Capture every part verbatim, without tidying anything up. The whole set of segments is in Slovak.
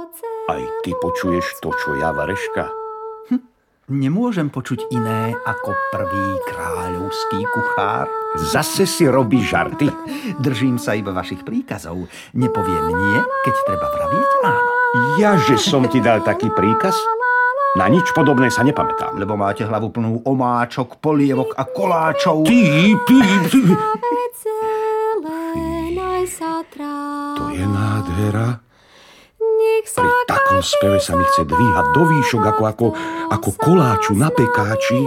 Aj ty počuješ to, čo ja, Vareška? Hm, nemôžem počuť iné ako prvý kráľovský kuchár. Zase si robíš žarty? Držím sa iba vašich príkazov. Nepoviem nie, keď treba vravieť áno. Ja, že som ti dal taký príkaz? Na nič podobné sa nepamätám. Lebo máte hlavu plnú omáčok, polievok a koláčov. Ty, ty, ty. To je nádhera. Pri takom speve sa mi chce dvíhať do výšok ako, ako, ako koláču na pekáči.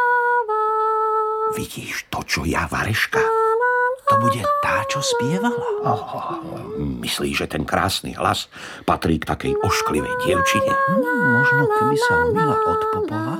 Vidíš to, čo ja, Vareška? To bude tá, čo spievala. Oh, myslíš, že ten krásny hlas patrí k takej ošklivej dievčine? Hm, možno, keby sa umila od popola.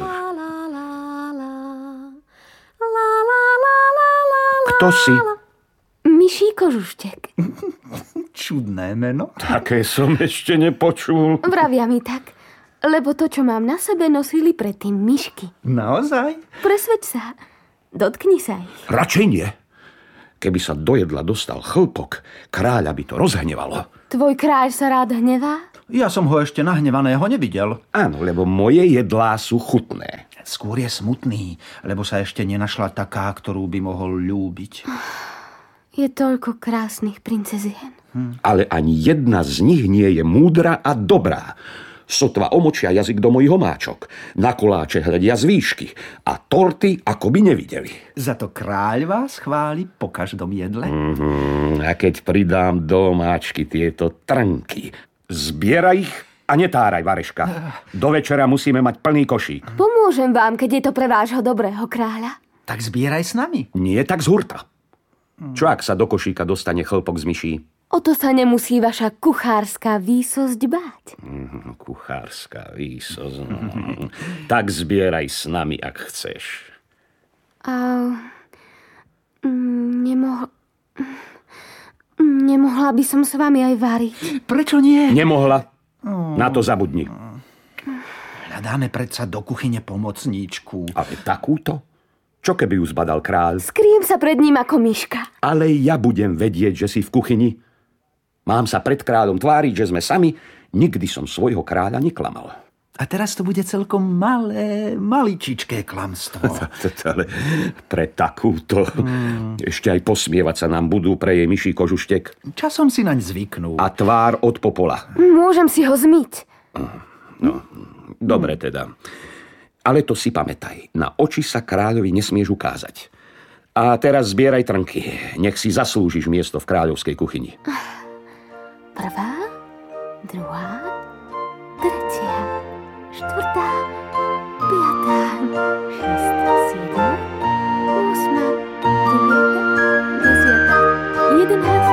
Kto si? Myší Kožuštek. Čudné meno. Také som ešte nepočul. Vravia mi tak, lebo to, čo mám na sebe, nosili predtým myšky. Naozaj? Presveď sa. Dotkni sa ich. Radšej nie. Keby sa do jedla dostal chlpok, kráľa by to rozhnevalo. Tvoj kráľ sa rád hnevá? Ja som ho ešte nahnevaného nevidel. Áno, lebo moje jedlá sú chutné. Skôr je smutný, lebo sa ešte nenašla taká, ktorú by mohol ľúbiť. Je toľko krásnych princezien. Hm. Ale ani jedna z nich nie je múdra a dobrá. Sotva omočia jazyk do mojich omáčok. Na koláče hledia z výšky. A torty ako by nevideli. Za to kráľ vás chváli po každom jedle? Mm-hmm. A keď pridám do omáčky tieto trnky, zbieraj ich a netáraj, Vareška. Do večera musíme mať plný košík. Pomôžem vám, keď je to pre vášho dobrého kráľa. Tak zbieraj s nami. Nie tak z hurta. Čo ak sa do košíka dostane chlpok z myší? O to sa nemusí vaša kuchárska výsosť báť. Mm, kuchárska výsosť. No. Tak zbieraj s nami, ak chceš. A... Nemohla... Nemohla by som s vami aj variť. Prečo nie? Nemohla. Na to zabudni. Hľadáme predsa do kuchyne pomocníčku. Ale takúto? Čo keby ju zbadal kráľ? Skriem sa pred ním ako myška. Ale ja budem vedieť, že si v kuchyni. Mám sa pred kráľom tváriť, že sme sami. Nikdy som svojho kráľa neklamal. A teraz to bude celkom malé, maličičké klamstvo. Ale pre takúto... Hmm. Ešte aj posmievať sa nám budú pre jej myší Kožuštek. Časom si naň zvyknú. A tvár od popola. Môžem si ho zmyť. No, dobre teda. Ale to si pamätaj. Na oči sa kráľovi nesmieš ukázať. A teraz zbieraj trnky. Nech si zaslúžiš miesto v kráľovskej kuchyni. Prvá, druhá, tretia, štvrtá, piatá, šiestá, siedma, osma, deviatá.